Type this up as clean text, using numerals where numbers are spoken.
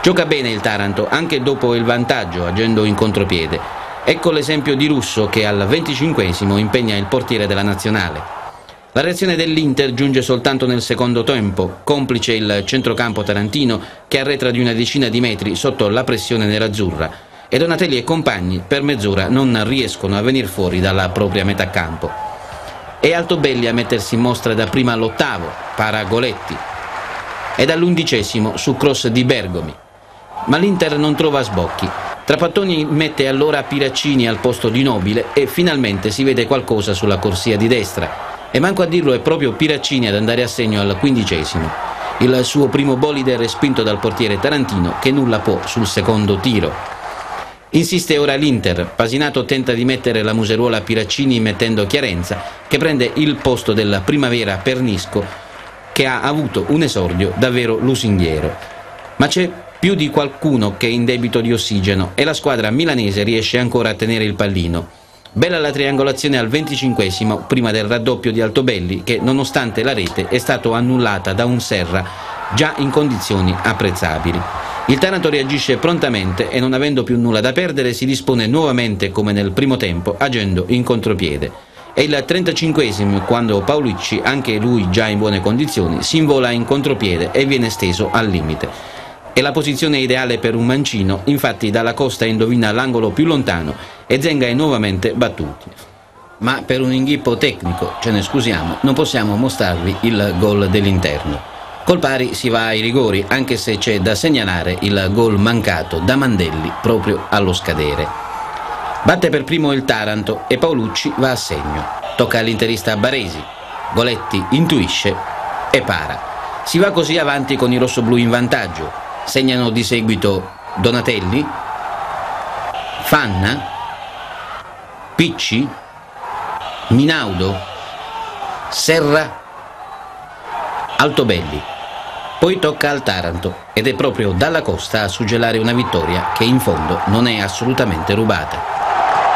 Gioca bene il Taranto, anche dopo il vantaggio, agendo in contropiede. Ecco l'esempio di Russo che al 25esimo impegna il portiere della nazionale. La reazione dell'Inter giunge soltanto nel secondo tempo, complice il centrocampo tarantino che arretra di una decina di metri sotto la pressione nerazzurra, e Donatelli e compagni per mezz'ora non riescono a venire fuori dalla propria metà campo. È Altobelli a mettersi in mostra dapprima all'8º, para Goletti, e dall'11esimo su cross di Bergomi. Ma l'Inter non trova sbocchi. Trapattoni mette allora Piraccini al posto di Nobile e finalmente si vede qualcosa sulla corsia di destra. E manco a dirlo, è proprio Piraccini ad andare a segno al 15esimo. Il suo primo bolide è respinto dal portiere tarantino che nulla può sul secondo tiro. Insiste ora l'Inter. Pasinato tenta di mettere la museruola a Piraccini mettendo Chiarenza, che prende il posto del Primavera Pernisco, che ha avuto un esordio davvero lusinghiero. Ma c'è più di qualcuno che è in debito di ossigeno e la squadra milanese riesce ancora a tenere il pallino. Bella la triangolazione al 25esimo prima del raddoppio di Altobelli che, nonostante la rete, è stato annullata da un Serra già in condizioni apprezzabili. Il Taranto reagisce prontamente e, non avendo più nulla da perdere, si dispone nuovamente come nel primo tempo, agendo in contropiede. È il 35esimo quando Paolucci, anche lui già in buone condizioni, si invola in contropiede e viene steso al limite. È la posizione ideale per un mancino, infatti Dalla Costa indovina l'angolo più lontano e Zenga è nuovamente battuti. Ma per un inghippo tecnico, ce ne scusiamo, non possiamo mostrarvi il gol dell'interno. Col pari si va ai rigori, anche se c'è da segnalare il gol mancato da Mandelli proprio allo scadere. Batte per primo il Taranto e Paolucci va a segno. Tocca all'interista Baresi. Goletti intuisce e para. Si va così avanti con i rossoblù in vantaggio. Segnano di seguito Donatelli, Fanna, Picci, Minaudo, Serra, Altobelli. Poi tocca al Taranto ed è proprio Dalla Costa a suggellare una vittoria che in fondo non è assolutamente rubata.